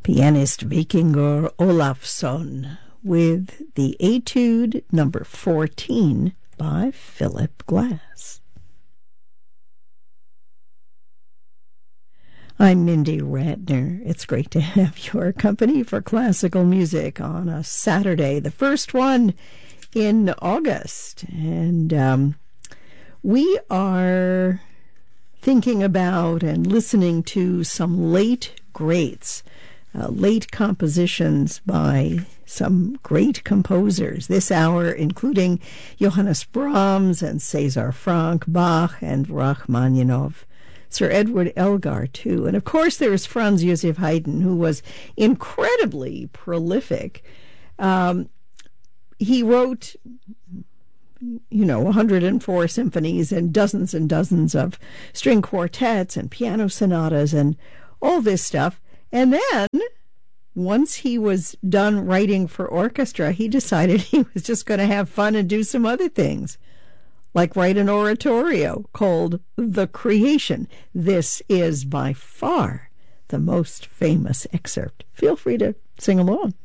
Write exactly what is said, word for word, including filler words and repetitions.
pianist Vikingur Olafsson with the Etude number fourteen by Philip Glass. I'm Mindy Ratner. It's great to have your company for classical music on a Saturday, the first one in August. And um, we are thinking about and listening to some late greats, uh, late compositions by some great composers this hour, including Johannes Brahms and César Franck, Bach and Rachmaninoff, Sir Edward Elgar, too. And, of course, there's Franz Joseph Haydn, who was incredibly prolific. Um, he wrote, you know, one hundred four symphonies and dozens and dozens of string quartets and piano sonatas and all this stuff. And then, once he was done writing for orchestra, he decided he was just going to have fun and do some other things, like write an oratorio called The Creation. This is by far the most famous excerpt. Feel free to sing along.